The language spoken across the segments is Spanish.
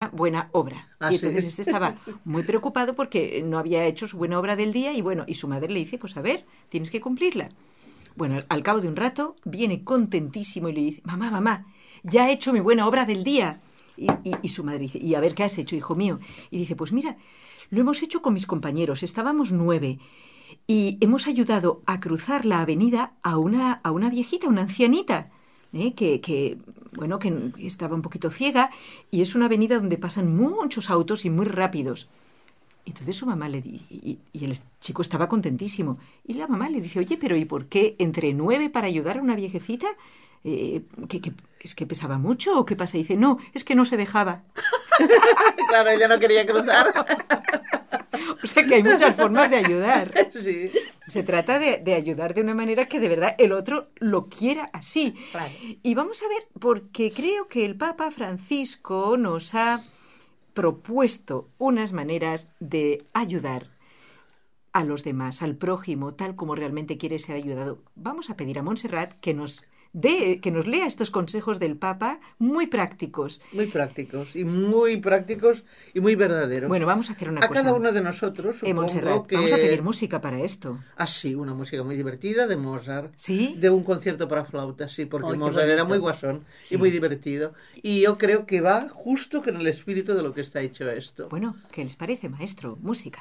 una buena obra. Y entonces este estaba muy preocupado porque no había hecho su buena obra del día y su madre le dice, pues a ver, tienes que cumplirla. Bueno, al cabo de un rato viene contentísimo y le dice, mamá, ya he hecho mi buena obra del día. Y su madre dice, ¿y a ver qué has hecho, hijo mío? Y dice, pues mira, lo hemos hecho con mis compañeros, estábamos 9 y hemos ayudado a cruzar la avenida a una viejita, una ancianita, que estaba un poquito ciega y es una avenida donde pasan muchos autos y muy rápidos. Entonces su mamá y el chico estaba contentísimo. Y la mamá le dice, oye, pero ¿y por qué entre 9 para ayudar a una viejecita? ¿Es que pesaba mucho o qué pasa? Y dice, no, es que no se dejaba. Claro, ella no quería cruzar. O sea que hay muchas formas de ayudar. Sí. Se trata de ayudar de una manera que de verdad el otro lo quiera así. Claro. Y vamos a ver, porque creo que el Papa Francisco nos ha propuesto unas maneras de ayudar a los demás, al prójimo, tal como realmente quiere ser ayudado. Vamos a pedir a Montserrat que nos lea estos consejos del Papa muy prácticos. Muy prácticos y muy verdaderos. Bueno, vamos a hacer una cosa. A cada uno de nosotros, supongo Montserrat, que... vamos a pedir música para esto. Ah, sí, una música muy divertida de Mozart. ¿Sí? De un concierto para flauta, sí, porque Mozart era muy guasón sí. Y muy divertido. Y yo creo que va justo con el espíritu de lo que está hecho esto. Bueno, ¿qué les parece, maestro? Música.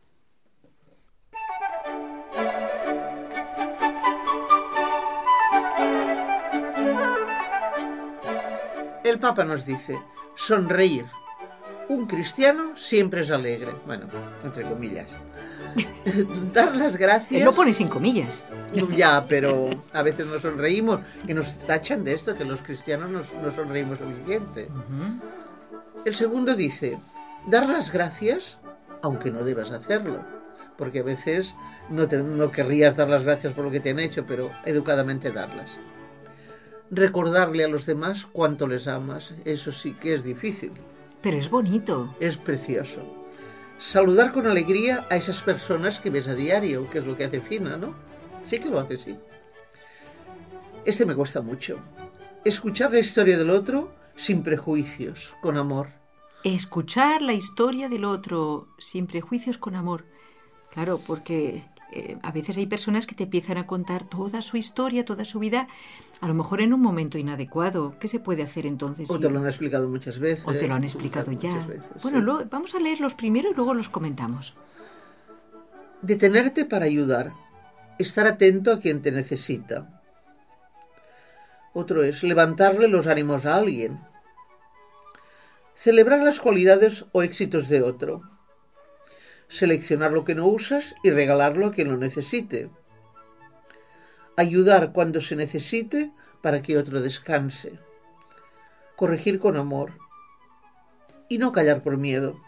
El Papa nos dice, sonreír. Un cristiano siempre es alegre. Bueno, entre comillas. Dar las gracias... Él lo pone sin comillas. Ya, pero a veces nos sonreímos, que nos tachan de esto, que los cristianos no sonreímos suficiente. El segundo dice, dar las gracias, aunque no debas hacerlo. Porque a veces no querrías dar las gracias por lo que te han hecho, pero educadamente darlas. Recordarle a los demás cuánto les amas, eso sí que es difícil. Pero es bonito. Es precioso. Saludar con alegría a esas personas que ves a diario, que es lo que hace Fina, ¿no? Sí que lo hace, sí. Este me cuesta mucho. Escuchar la historia del otro sin prejuicios, con amor. Escuchar la historia del otro sin prejuicios, con amor. Claro, porque a veces hay personas que te empiezan a contar toda su historia, toda su vida, a lo mejor en un momento inadecuado. ¿Qué se puede hacer entonces? O te lo han explicado muchas veces. O te lo han explicado ya. Veces, bueno, sí. Vamos a leerlos primero y luego los comentamos. Detenerte para ayudar. Estar atento a quien te necesita. Otro es levantarle los ánimos a alguien. Celebrar las cualidades o éxitos de otro. Seleccionar lo que no usas y regalarlo a quien lo necesite. Ayudar cuando se necesite para que otro descanse. Corregir con amor. Y no callar por miedo.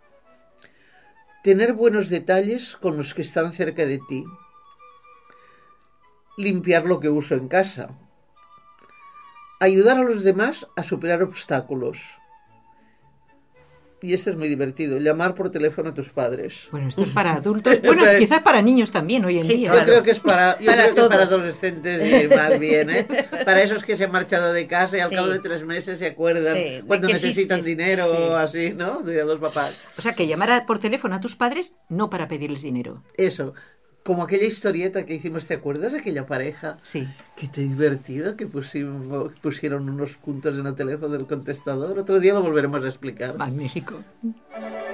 Tener buenos detalles con los que están cerca de ti. Limpiar lo que uso en casa. Ayudar a los demás a superar obstáculos. Y este es muy divertido, llamar por teléfono a tus padres. Bueno, esto es para adultos. Bueno, quizás para niños también hoy en día. Yo creo que es para adolescentes más bien, ¿eh? Para esos que se han marchado de casa y al cabo de 3 meses se acuerdan cuando necesitan dinero o así, ¿no? De los papás. O sea, que llamar por teléfono a tus padres no para pedirles dinero. Eso. Como aquella historieta que hicimos, ¿te acuerdas? Aquella pareja. Sí. Qué divertido que pusieron unos puntos en el teléfono del contestador. Otro día lo volveremos a explicar. Magnífico.